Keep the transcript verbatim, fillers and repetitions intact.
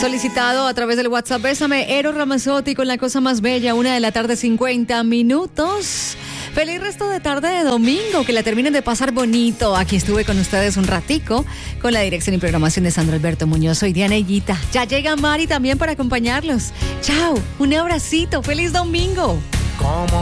Solicitado a través del WhatsApp, bésame, Eros Ramazzotti con la cosa más bella, una de la tarde, cincuenta minutos. Feliz resto de tarde de domingo, que la terminen de pasar bonito. Aquí estuve con ustedes un ratico, con la dirección y programación de Sandro Alberto Muñoz. Soy Diana Higuita. Ya llega Mari también para acompañarlos. Chao, un abracito, feliz domingo. ¿Cómo